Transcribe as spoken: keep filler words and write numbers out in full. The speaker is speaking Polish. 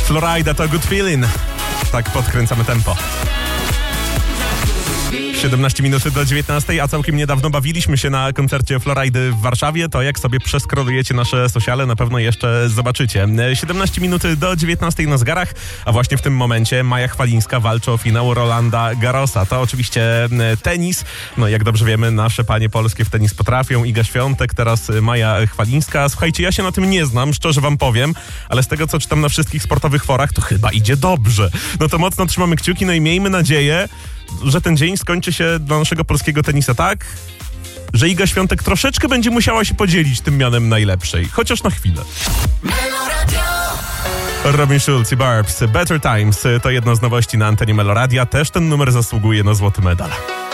Florida to Good Feeling. Tak podkręcamy tempo. siedemnaście minut do dziewiętnastej, a całkiem niedawno bawiliśmy się na koncercie Floridy w Warszawie. To jak sobie przeskrolujecie nasze sociale, na pewno jeszcze zobaczycie. siedemnaście minut do dziewiętnastej na zegarach, a właśnie w tym momencie Maja Chwalińska walczy o finał Rolanda Garrosa. To oczywiście tenis. No jak dobrze wiemy, nasze panie polskie w tenis potrafią. Iga Świątek, teraz Maja Chwalińska. Słuchajcie, ja się na tym nie znam, szczerze wam powiem, ale z tego, co czytam na wszystkich sportowych forach, to chyba idzie dobrze. No to mocno trzymamy kciuki, no i miejmy nadzieję, że ten dzień skończy się dla naszego polskiego tenisa tak, że Iga Świątek troszeczkę będzie musiała się podzielić tym mianem najlepszej. Chociaż na chwilę. Robin Schulz i Barbs, Better Times to jedna z nowości na antenie Meloradia. Też ten numer zasługuje na złoty medal.